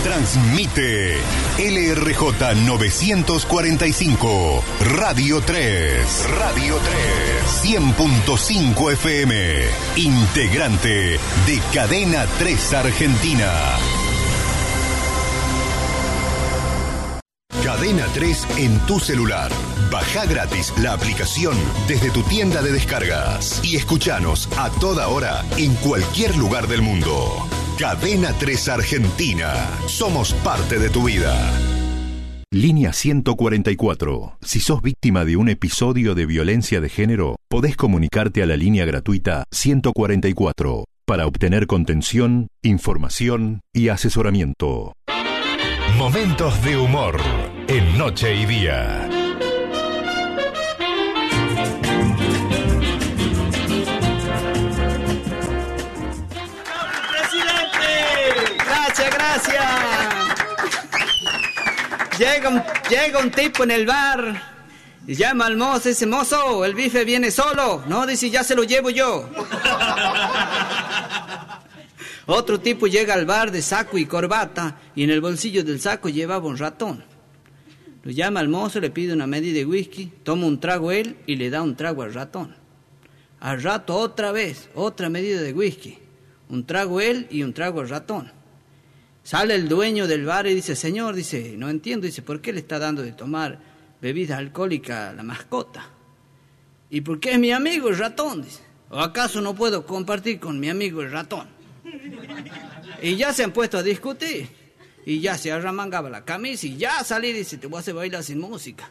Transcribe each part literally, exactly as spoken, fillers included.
Transmite L R J novecientos cuarenta y cinco, Radio tres. Radio tres. cien punto cinco F M. Integrante de Cadena tres Argentina. Cadena tres en tu celular. Baja gratis la aplicación desde tu tienda de descargas y escuchanos a toda hora en cualquier lugar del mundo. Cadena tres Argentina. Somos parte de tu vida. Línea ciento cuarenta y cuatro. Si sos víctima de un episodio de violencia de género, podés comunicarte a la línea gratuita ciento cuarenta y cuatro para obtener contención, información y asesoramiento. Momentos de humor en Noche y Día. Gracias, gracias. Llega un, llega un tipo en el bar y llama al mozo, dice, mozo, el bife viene solo. No, dice, ya se lo llevo yo. Otro tipo llega al bar de saco y corbata y en el bolsillo del saco llevaba un ratón. Lo llama al mozo, le pide una medida de whisky, toma un trago él y le da un trago al ratón. Al rato otra vez, otra medida de whisky, un trago él y un trago al ratón. Sale el dueño del bar y dice, señor, dice, no entiendo, dice, ¿por qué le está dando de tomar bebida alcohólica a la mascota? ¿Y por qué es mi amigo el ratón? Dice, ¿o acaso no puedo compartir con mi amigo el ratón? Y ya se han puesto a discutir, y ya se arremangaba la camisa, y ya salí, dice, te voy a hacer bailar sin música.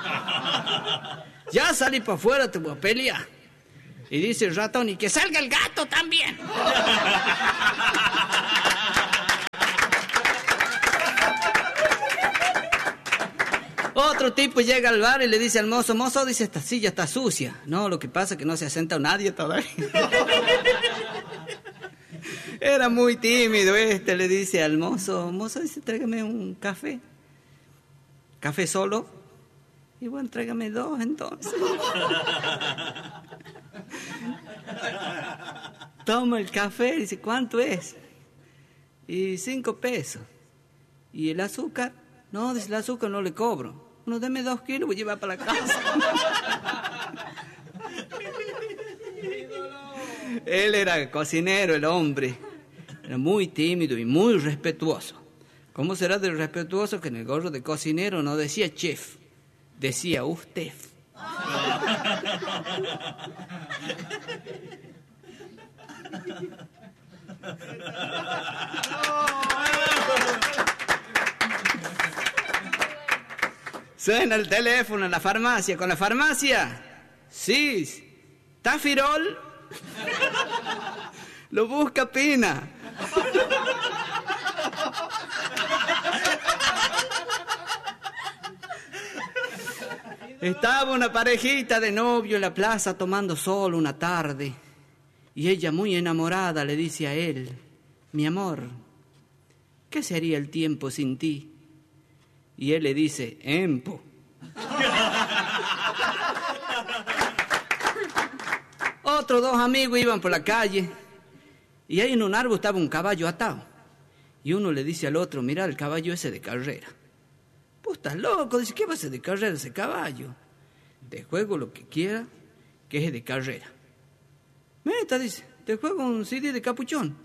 Ya salí para afuera, te voy a pelear. Y dice el ratón, y que salga el gato también. Otro tipo llega al bar y le dice al mozo, mozo, dice, esta silla está sucia. No, lo que pasa es que no se ha sentado nadie todavía. Era muy tímido este, le dice al mozo, mozo, dice, tráigame un café. ¿Café solo? Y bueno, tráigame dos entonces. Toma el café, dice, ¿cuánto es? Y cinco pesos. ¿Y el azúcar? No, dice, el azúcar no le cobro. Uno, deme dos kilos, voy a llevar para la casa. Él era cocinero, el hombre. Era muy tímido y muy respetuoso. ¿Cómo será de respetuoso que en el gorro de cocinero no decía chef, decía usted? Suena el teléfono en la farmacia. ¿Con la farmacia? Sí. ¿Tafirol? Lo busca Pina. Estaba una parejita de novio en la plaza tomando sol una tarde. Y ella, muy enamorada, le dice a él, mi amor, ¿qué sería el tiempo sin ti? Y él le dice, empo. Otros dos amigos iban por la calle y ahí en un árbol estaba un caballo atado. Y uno le dice al otro, mira el caballo ese de carrera. Pues estás loco, dice, ¿qué va a ser de carrera ese caballo? Te juego lo que quiera, que es de carrera. Meta, dice, te juego un C D de Capuchón.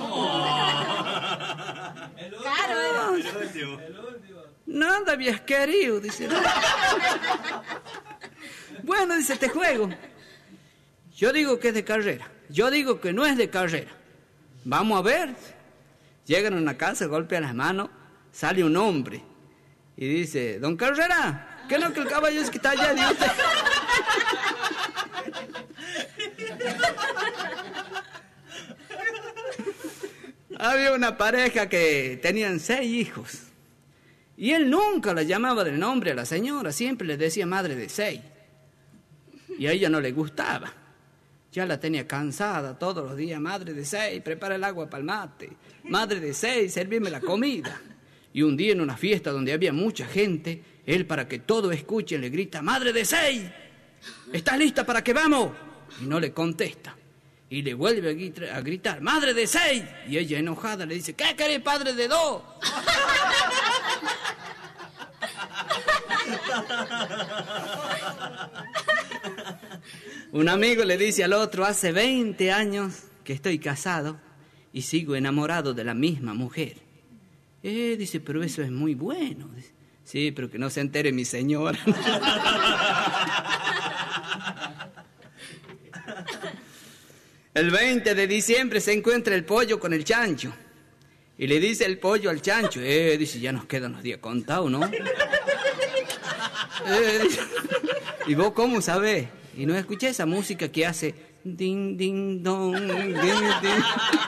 El último. Claro, el último. El último. Nada habías querido, dice. Bueno, dice, te juego. Yo digo que es de carrera. Yo digo que no es de carrera. Vamos a ver. Llegan a una casa, golpean las manos, sale un hombre y dice, don Carrera, ¿qué no que el caballo es que está allá de usted? Había una pareja que tenían seis hijos y él nunca la llamaba de nombre a la señora, siempre le decía madre de seis y a ella no le gustaba. Ya la tenía cansada todos los días. Madre de seis, prepara el agua para el mate. Madre de seis, servirme la comida. Y un día en una fiesta donde había mucha gente, él, para que todo escuchen, le grita, madre de seis, ¿estás lista para que vamos? Y no le contesta. Y le vuelve a gritar, a gritar, madre de seis. Y ella enojada le dice, ¿qué querés, padre de dos? Un amigo le dice al otro, hace veinte años que estoy casado y sigo enamorado de la misma mujer. Eh, dice, pero eso es muy bueno. Dice, sí, pero que no se entere mi señora. El veinte de diciembre se encuentra el pollo con el chancho. Y le dice el pollo al chancho, eh, dice, ya nos quedan los días contados, ¿no? Eh, dice, ¿y vos cómo sabés? Y no escuché esa música que hace ding, ding, dong, ding, ding.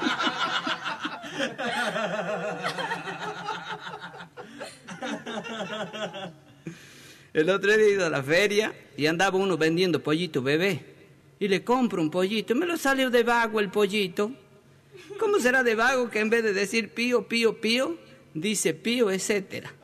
El otro día he ido a la feria y andaba uno vendiendo pollito bebé. Y le compro un pollito. Me lo salió de vago el pollito. ¿Cómo será de vago que en vez de decir pío, pío, pío, dice pío, etcétera?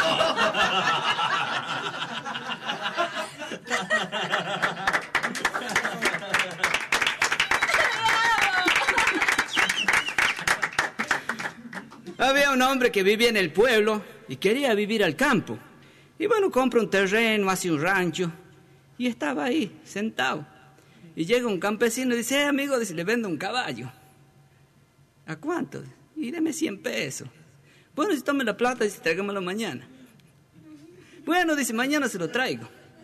Había un hombre que vivía en el pueblo y quería vivir al campo. Y bueno, compra un terreno, hace un rancho. Y estaba ahí, sentado. Y llega un campesino y dice, eh, amigo, dice, le vendo un caballo. ¿A cuánto? Y deme cien pesos. Bueno, si tome la plata, dice, tráigamelo mañana. Bueno, dice, mañana se lo traigo.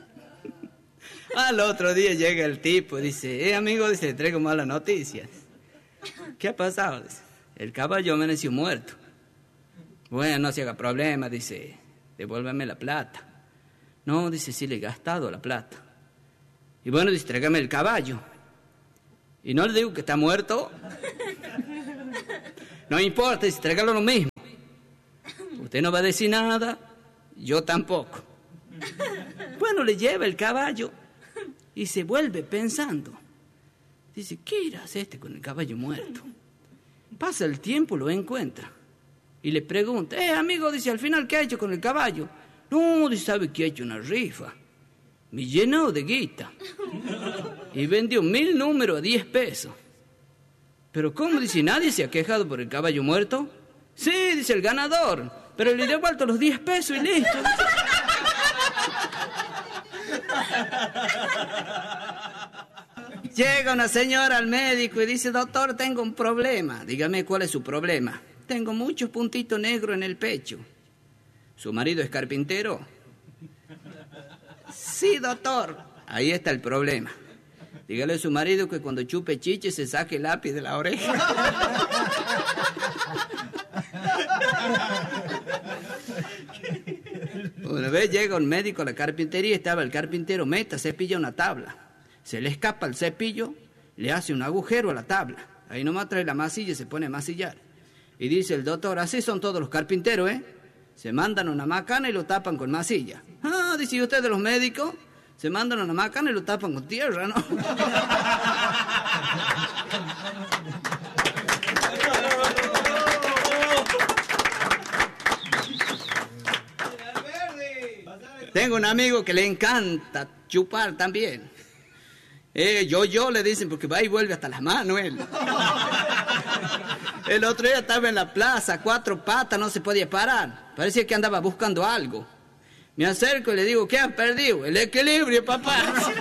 Al otro día llega el tipo, dice, eh, amigo, dice, le traigo malas noticias. ¿Qué ha pasado? Dice, el caballo amaneció muerto. Bueno, no se haga problema, dice, devuélveme la plata. No, dice, sí le he gastado la plata. Y bueno, dice, tráigame el caballo. Y no le digo que está muerto. No importa, dice, tráigalo lo mismo. Usted no va a decir nada, yo tampoco. Bueno, le lleva el caballo y se vuelve pensando. Dice, ¿qué irá a hacer este con el caballo muerto? Pasa el tiempo, lo encuentra. Y le pregunta, eh, amigo, dice, al final, ¿qué ha hecho con el caballo? No, dice, ¿sabe que ha hecho una rifa? Me llenó de guita. Y vendió mil números a diez pesos. Pero ¿cómo? Dice, ¿nadie se ha quejado por el caballo muerto? Sí, dice el ganador, pero le dio vuelto los diez pesos y listo. Llega una señora al médico y dice, doctor, tengo un problema. Dígame, ¿cuál es su problema? Tengo muchos puntitos negros en el pecho. ¿Su marido es carpintero? Sí, doctor. Ahí está el problema. Dígale a su marido que cuando chupe chiche se saque el lápiz de la oreja. Una vez llega un médico a la carpintería, estaba el carpintero, meta, cepilla una tabla. Se le escapa el cepillo, le hace un agujero a la tabla. Ahí nomás trae la masilla y se pone a masillar. Y dice el doctor, así son todos los carpinteros, ¿eh? Se mandan una macana y lo tapan con masilla. Ah, dice, ¿y ustedes los médicos? Se mandan una macana y lo tapan con tierra, ¿no? Tengo un amigo que le encanta chupar también. Eh, yo, yo, le dicen, porque va y vuelve hasta las manos él. El otro día estaba en la plaza, cuatro patas, no se podía parar. Parecía que andaba buscando algo. Me acerco y le digo, ¿qué has perdido? El equilibrio, papá.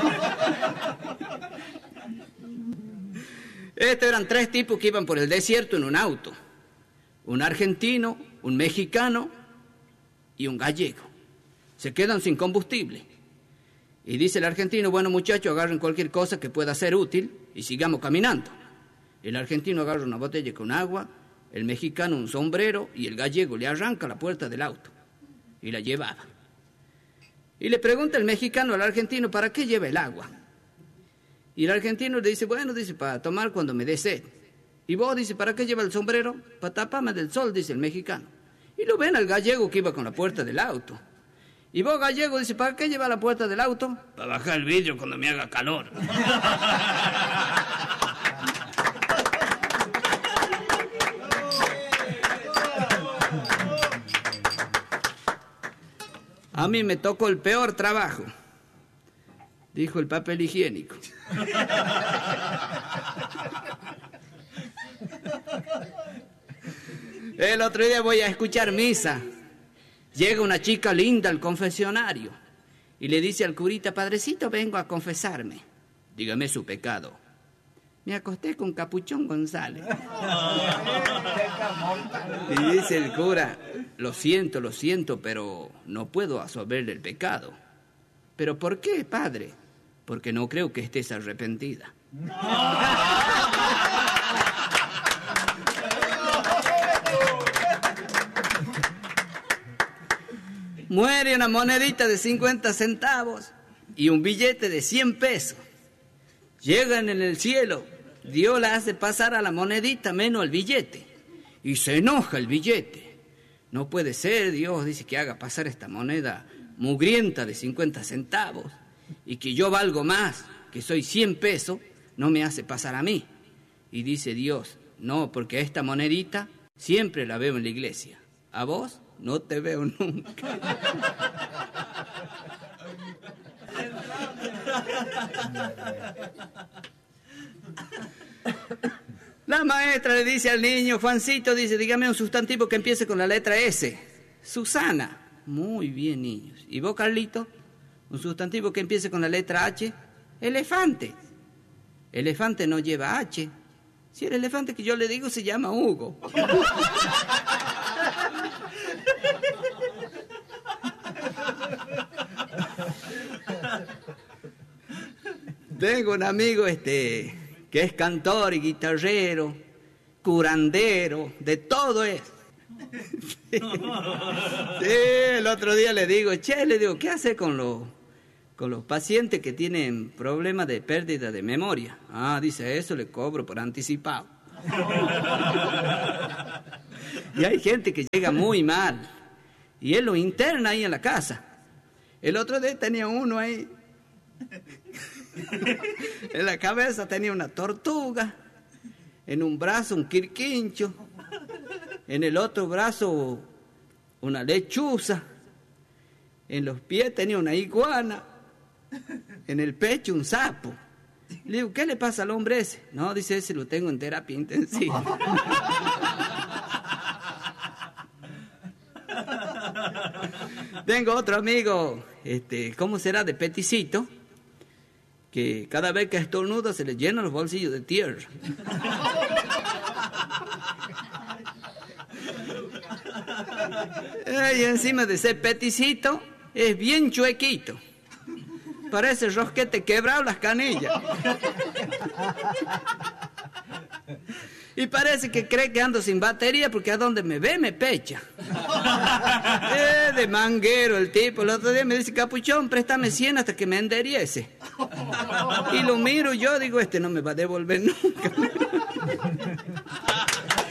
Estos eran tres tipos que iban por el desierto en un auto. Un argentino, un mexicano y un gallego. Se quedan sin combustible. Y dice el argentino, bueno, muchachos, agarren cualquier cosa que pueda ser útil y sigamos caminando. El argentino agarra una botella con agua, el mexicano un sombrero y el gallego le arranca la puerta del auto y la llevaba. Y le pregunta el mexicano al argentino, ¿para qué lleva el agua? Y el argentino le dice, bueno, dice, para tomar cuando me dé sed. Y vos, dice, ¿para qué lleva el sombrero? Para taparme del sol, dice el mexicano. Y lo ven al gallego que iba con la puerta del auto. Y vos, gallego, dice, ¿para qué lleva la puerta del auto? Para bajar el vidrio cuando me haga calor. A mí me tocó el peor trabajo, dijo el papel higiénico. El otro día voy a escuchar misa. Llega una chica linda al confesionario y le dice al curita: padrecito, vengo a confesarme. Dígame su pecado. Me acosté con Capuchón González. Y dice el cura: lo siento, lo siento, pero no puedo absolverle el pecado. ¿Pero por qué, padre? Porque no creo que estés arrepentida. Muere una monedita de cincuenta centavos y un billete de cien pesos. Llegan en el cielo, Dios la hace pasar a la monedita menos al billete. Y se enoja el billete. No puede ser, Dios dice, que haga pasar esta moneda mugrienta de cincuenta centavos y que yo valgo más, que soy cien pesos, no me hace pasar a mí. Y dice Dios: no, porque esta monedita siempre la veo en la iglesia. A vos no te veo nunca. La maestra le dice al niño: Juancito, dice, dígame un sustantivo que empiece con la letra S. Susana. Muy bien, niños. ¿Y vos, Carlito? Un sustantivo que empiece con la letra H. Elefante. Elefante no lleva H. Si el elefante que yo le digo se llama Hugo. Tengo un amigo este que es cantor y guitarrero, curandero, de todo es. Sí. Sí, el otro día le digo: che, le digo, ¿qué hace con los con los pacientes que tienen problemas de pérdida de memoria? Ah, dice, eso le cobro por anticipado. Y hay gente que llega muy mal y él lo interna ahí en la casa. El otro día tenía uno ahí. En la cabeza tenía una tortuga, en un brazo un quirquincho, en el otro brazo una lechuza, en los pies tenía una iguana, en el pecho un sapo. Le digo: ¿qué le pasa al hombre ese? No, dice, ese lo tengo en terapia intensiva. Tengo otro amigo, este, ¿cómo será? De peticito, que cada vez que estornuda se le llenan los bolsillos de tierra. Y encima de ser peticito, es bien chuequito. Parece rosquete quebrado las canillas. Y parece que cree que ando sin batería porque a donde me ve me pecha. Eh, de manguero el tipo. El otro día me dice: Capuchón, préstame cien hasta que me enderiece. Y lo miro yo, digo, este no me va a devolver nunca.